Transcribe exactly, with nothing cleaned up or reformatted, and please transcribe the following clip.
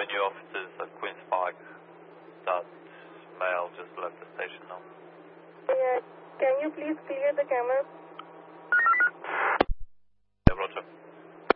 new officers at Queen's Park. That male just left the station now. Yeah, can you please clear the camera?